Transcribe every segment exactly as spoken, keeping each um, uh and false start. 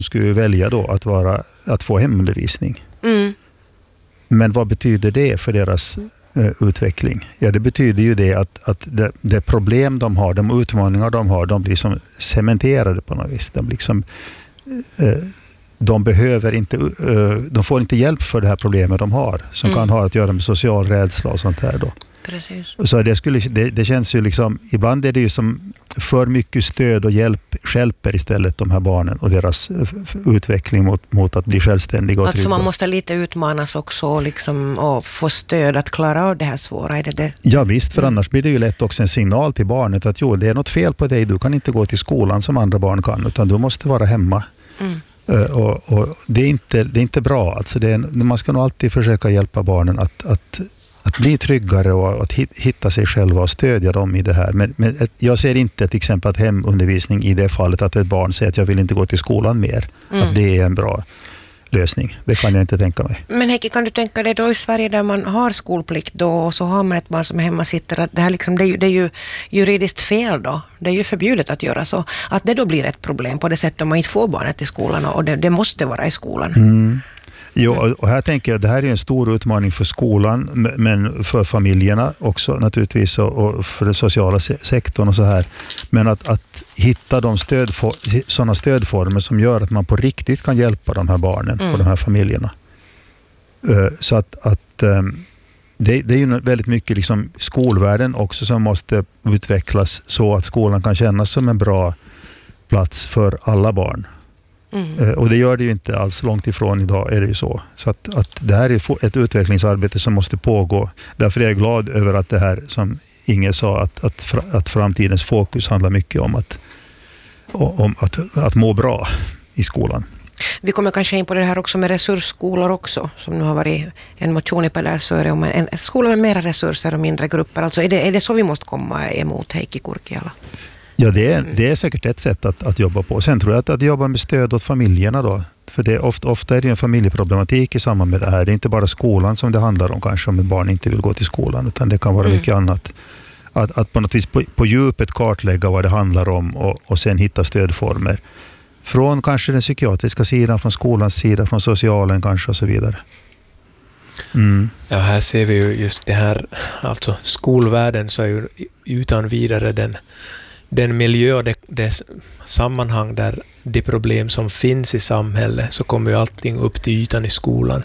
skulle välja då att, vara, att få hemundervisning. Mm. Men vad betyder det för deras eh, utveckling? Ja, det betyder ju det att, att det, det problem de har, de utmaningar de har, de blir som cementerade på något vis. De, liksom, eh, de behöver inte, eh, de får inte hjälp för det här problemet de har, som mm. kan ha att göra med social rädsla och sånt här då. Precis. Så det, skulle, det, det känns ju liksom, ibland är det ju som för mycket stöd och hjälp stjälper istället de här barnen och deras utveckling mot, mot att bli självständiga och alltså trygga. man måste lite utmanas också liksom, och få stöd att klara av det här svåra, är det det? Ja visst, för mm. annars blir det ju lätt också en signal till barnet att jo, det är något fel på dig, du kan inte gå till skolan som andra barn kan, utan du måste vara hemma. Mm. Uh, och, och det, är inte, det är inte bra, alltså det är, man ska nog alltid försöka hjälpa barnen att, att Att bli tryggare och att hitta sig själva och stödja dem i det här. Men, men jag ser inte till exempel att hemundervisning i det fallet att ett barn säger att jag vill inte gå till skolan mer. Mm. Att det är en bra lösning. Det kan jag inte tänka mig. Men Heikki, kan du tänka dig då i Sverige där man har skolplikt då och så har man ett barn som är hemma sitter att det här liksom, det är ju, det är ju juridiskt fel då. Det är ju förbjudet att göra så. Att det då blir ett problem på det sättet om man inte får barnet till skolan och det, det måste vara i skolan. Mm. Jo, och här tänker jag att det här är en stor utmaning för skolan, men för familjerna också naturligtvis och för den sociala sektorn och så här. Men att, att hitta de stödfor- sådana stödformer som gör att man på riktigt kan hjälpa de här barnen mm. och de här familjerna. Så att, att det, det är ju väldigt mycket liksom skolvärlden också som måste utvecklas så att skolan kan kännas som en bra plats för alla barn. Mm. Och det gör det ju inte alls, långt ifrån idag är det ju så. Så att, att det här är ett utvecklingsarbete som måste pågå. Därför är jag glad över att det här, som Inge sa, att, att, att framtidens fokus handlar mycket om att, om att, att må bra i skolan. Vi kommer kanske in på det här också med resursskolor också, som nu har varit en motion i Pedersöre om en, en skola med mera resurser och mindre grupper. Alltså är det, är det så vi måste komma emot Heikki Kurkiala? Ja, det är, det är säkert ett sätt att, att jobba på. Sen tror jag att, att jobba med stöd åt familjerna då. För det är ofta, ofta är det en familjeproblematik i samband med det här. Det är inte bara skolan som det handlar om kanske om ett barn inte vill gå till skolan, utan det kan vara mm. mycket annat. Att, att på något vis på, på djupet kartlägga vad det handlar om och, och sen hitta stödformer. Från kanske den psykiatriska sidan, från skolans sida, från socialen kanske och så vidare. Mm. Ja, här ser vi ju just det här, alltså skolvärlden så är ju utan vidare den den miljö och det, det sammanhang där de problem som finns i samhället, så kommer ju allting upp till ytan i skolan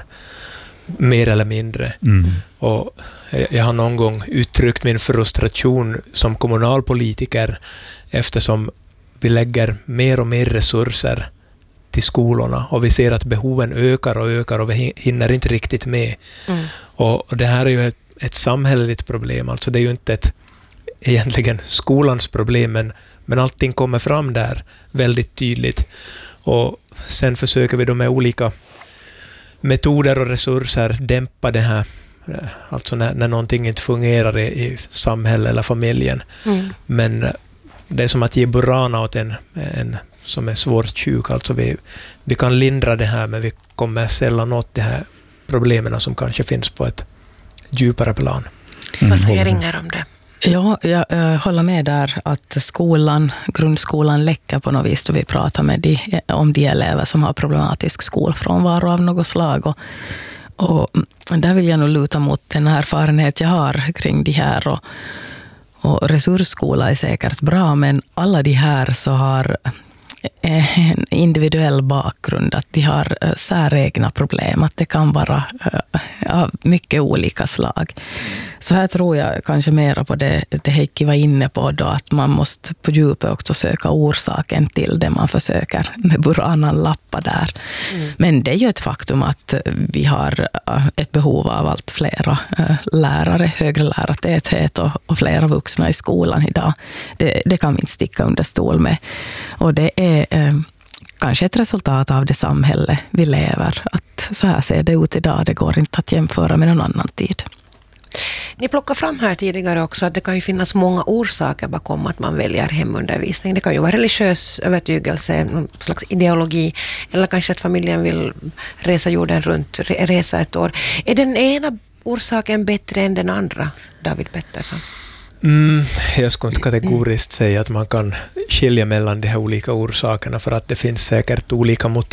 mer eller mindre. Mm. Och jag, jag har någon gång uttryckt min frustration som kommunalpolitiker eftersom vi lägger mer och mer resurser till skolorna och vi ser att behoven ökar och ökar och vi hinner inte riktigt med. Mm. Och, och det här är ju ett, ett samhälleligt problem, alltså det är ju inte ett egentligen skolans problem, men, men allting kommer fram där väldigt tydligt. Och sen försöker vi då med olika metoder och resurser dämpa det här, alltså när, när någonting inte fungerar i, i samhället eller familjen. Mm. Men det är som att ge burana åt en, en som är svårt sjuk. Alltså vi, vi kan lindra det här, men vi kommer sällan åt de här problemen som kanske finns på ett djupare plan. Mm. Vad säger Inger om det? Ja, jag äh, håller med där att skolan, grundskolan läcker på något vis då vi pratar med de, om de elever som har problematisk skolfrånvaro av något slag. Och, och där vill jag nog luta mot den erfarenhet jag har kring de här. Och, och resursskola är säkert bra, men alla de här så har en individuell bakgrund, att de har säregna problem, att det kan vara av mycket olika slag. Så här tror jag kanske mera på det, det Heikki var inne på då, att man måste på djupet också söka orsaken till det man försöker med buranan lappa där. Mm. Men det är ju ett faktum att vi har ett behov av allt flera lärare, högre lärartäthet och, och flera vuxna i skolan idag. Det, det kan vi inte sticka under stol med. Och det är eh, kanske ett resultat av det samhälle vi lever. Att så här ser det ut idag, det går inte att jämföra med någon annan tid. Ni plockar fram här tidigare också att det kan ju finnas många orsaker bakom att man väljer hemundervisning. Det kan ju vara religiös övertygelse, någon slags ideologi, eller kanske att familjen vill resa jorden runt, resa ett år. Är den ena orsaken bättre än den andra, David Pettersson? Mm, jag skulle inte kategoriskt säga att man kan skilja mellan de här olika orsakerna, för att det finns säkert olika motiv